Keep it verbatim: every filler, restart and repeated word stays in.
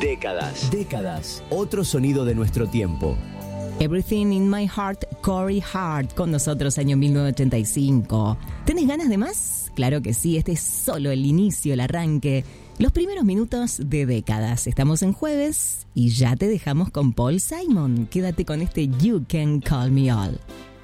Décadas. Décadas. Otro sonido de nuestro tiempo. Everything in My Heart, Corey Hart, con nosotros, año mil novecientos ochenta y cinco. ¿Tenés ganas de más? Claro que sí, este es solo el inicio, el arranque, los primeros minutos de Décadas. Estamos en jueves y ya te dejamos con Paul Simon. Quédate con este You Can Call Me All.